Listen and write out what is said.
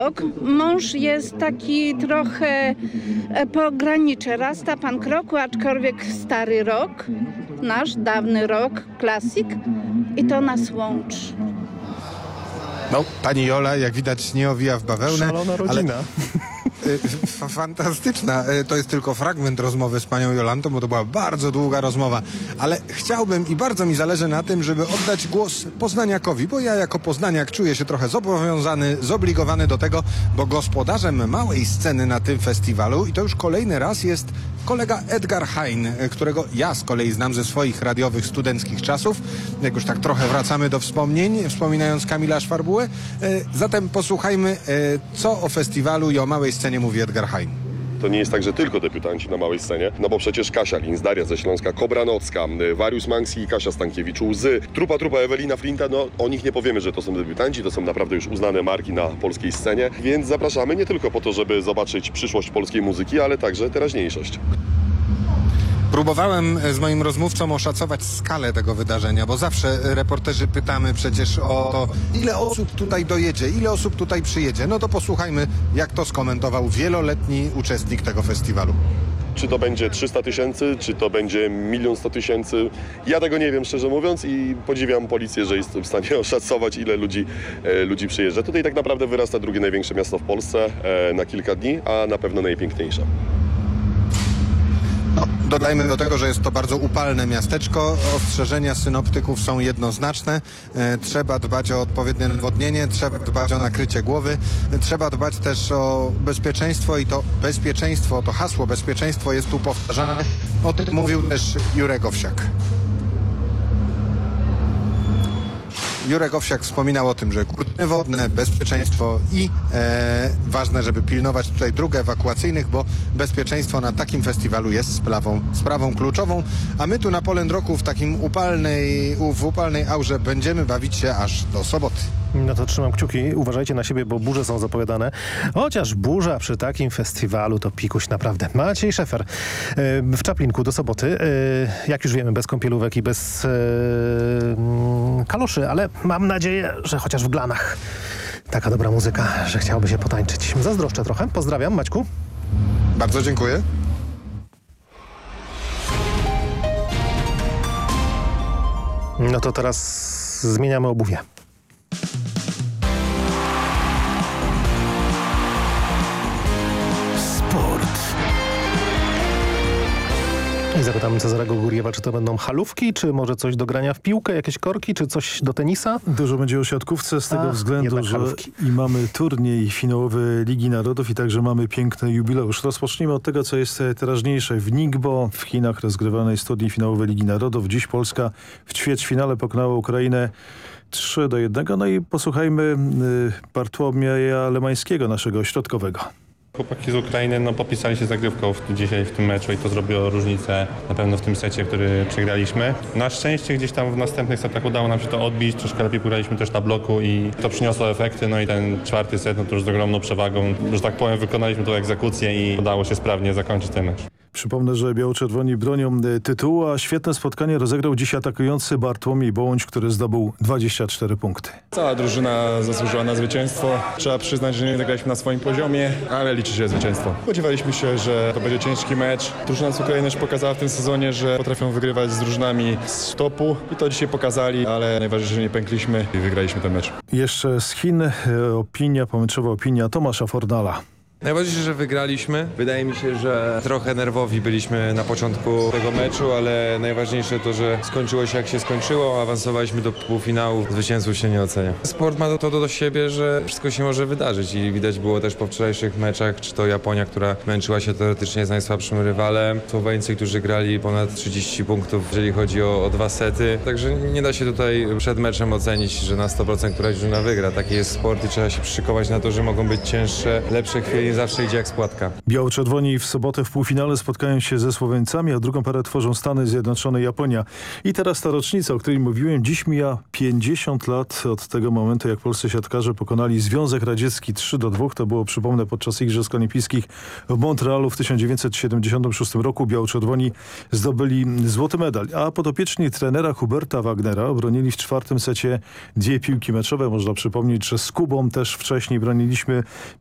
Mąż jest taki trochę pogranicze. Rasta pan kroku, aczkolwiek stary rock, nasz dawny rock, klasik i to nas łączy. No, pani Jola, jak widać, nie owija w bawełnę. Szalona rodzina. Fantastyczna. To jest tylko fragment rozmowy z panią Jolantą, bo to była bardzo długa rozmowa. Ale chciałbym i bardzo mi zależy na tym, żeby oddać głos poznaniakowi, bo ja jako poznaniak czuję się trochę zobowiązany, zobligowany do tego, bo gospodarzem małej sceny na tym festiwalu, i to już kolejny raz, jest kolega Edgar Hein, którego ja z kolei znam ze swoich radiowych, studenckich czasów. Jak już tak trochę wracamy do wspomnień, wspominając Kamila Szwarbułę. Zatem posłuchajmy, co o festiwalu i o małej scenie mówi Edgar Hein. To nie jest tak, że tylko debiutanci na małej scenie, no bo przecież Kasia Linz, Daria ze Śląska, Kobra Nocka, Warius Manksi i Kasia Stankiewicz, Łzy, Trupa Ewelina Flinta, no o nich nie powiemy, że to są debiutanci, to są naprawdę już uznane marki na polskiej scenie, więc zapraszamy nie tylko po to, żeby zobaczyć przyszłość polskiej muzyki, ale także teraźniejszość. Próbowałem z moim rozmówcą oszacować skalę tego wydarzenia, bo zawsze reporterzy pytamy przecież o to, ile osób tutaj dojedzie, ile osób tutaj przyjedzie. No to posłuchajmy, jak to skomentował wieloletni uczestnik tego festiwalu. Czy to będzie 300 000, czy to będzie 1 100 000? Ja tego nie wiem, szczerze mówiąc, i podziwiam policję, że jest w stanie oszacować, ile ludzi przyjeżdża. Tutaj tak naprawdę wyrasta drugie największe miasto w Polsce na kilka dni, a na pewno najpiękniejsze. No, dodajmy do tego, że jest to bardzo upalne miasteczko. Ostrzeżenia synoptyków są jednoznaczne. Trzeba dbać o odpowiednie nawodnienie, trzeba dbać o nakrycie głowy, trzeba dbać też o bezpieczeństwo i to bezpieczeństwo, to hasło bezpieczeństwo jest tu powtarzane. O tym mówił też Jurek Owsiak. Jurek Owsiak wspominał o tym, że kurtyny wodne, bezpieczeństwo i ważne, żeby pilnować tutaj dróg ewakuacyjnych, bo bezpieczeństwo na takim festiwalu jest sprawą kluczową, a my tu na Poland Rocku w takim upalnej aurze będziemy bawić się aż do soboty. No to trzymam kciuki. Uważajcie na siebie, bo burze są zapowiadane. Chociaż burza przy takim festiwalu to pikuś naprawdę. Maciej Szefer w Czaplinku do soboty. Jak już wiemy, bez kąpielówek i bez kaloszy, ale mam nadzieję, że chociaż w glanach. Taka dobra muzyka, że chciałoby się potańczyć. Zazdroszczę trochę. Pozdrawiam, Maćku. Bardzo dziękuję. No to teraz zmieniamy obuwie. I zapytamy Cezarego Guriewa, czy to będą halówki, czy może coś do grania w piłkę, jakieś korki, czy coś do tenisa? Dużo będzie o siatkówce z tego względu, że i mamy turniej finałowy Ligi Narodów i także mamy piękny jubileusz. Rozpocznijmy od tego, co jest teraźniejsze. W Ningbo w Chinach rozgrywane jest turniej finałowy Ligi Narodów. Dziś Polska w ćwierćfinale pokonała Ukrainę 3-1. No i posłuchajmy Bartłomieja Lemańskiego, naszego środkowego. Chłopaki z Ukrainy popisali się zagrywką dzisiaj w tym meczu i to zrobiło różnicę na pewno w tym secie, który przegraliśmy. Na szczęście gdzieś tam w następnych setach udało nam się to odbić, troszkę lepiej pograliśmy też na bloku i to przyniosło efekty, no i ten czwarty set to już z ogromną przewagą, że tak powiem, wykonaliśmy tą egzekucję i udało się sprawnie zakończyć ten mecz. Przypomnę, że biało-czerwoni bronią tytułu, a świetne spotkanie rozegrał dziś atakujący Bartłomiej Bołądź, który zdobył 24 punkty. Cała drużyna zasłużyła na zwycięstwo. Trzeba przyznać, że nie zagraliśmy na swoim poziomie, ale liczy się zwycięstwo. Spodziewaliśmy się, że to będzie ciężki mecz. Drużyna z Ukrainy już pokazała w tym sezonie, że potrafią wygrywać z drużynami z topu i to dzisiaj pokazali, ale najważniejsze, że nie pękliśmy i wygraliśmy ten mecz. Jeszcze z Chin pomyczowa opinia Tomasza Fornala. Najważniejsze, że wygraliśmy. Wydaje mi się, że trochę nerwowi byliśmy na początku tego meczu, ale najważniejsze to, że skończyło się jak się skończyło, awansowaliśmy do półfinału, zwycięstwo się nie ocenia. Sport ma to do siebie, że wszystko się może wydarzyć i widać było też po wczorajszych meczach, czy to Japonia, która męczyła się teoretycznie z najsłabszym rywalem, Słoweńcy, którzy grali ponad 30 punktów, jeżeli chodzi o 2 sety, także nie da się tutaj przed meczem ocenić, że na 100% która drużyna wygra. Taki jest sport i trzeba się przyszykować na to, że mogą być cięższe, lepsze chwile nie zawsze idzie jak spłatka. Biało-czerwoni w sobotę w półfinale spotkają się ze Słoweńcami, a drugą parę tworzą Stany Zjednoczone i Japonia. I teraz ta rocznica, o której mówiłem. Dziś mija 50 lat od tego momentu, jak polscy siatkarze pokonali Związek Radziecki 3-2. To było, przypomnę, podczas Igrzysk Olimpijskich w Montrealu w 1976 roku. Biało-czerwoni zdobyli złoty medal, a podopieczni trenera Huberta Wagnera obronili w czwartym secie 2 piłki meczowe. Można przypomnieć, że z Kubą też wcześniej broniliśmy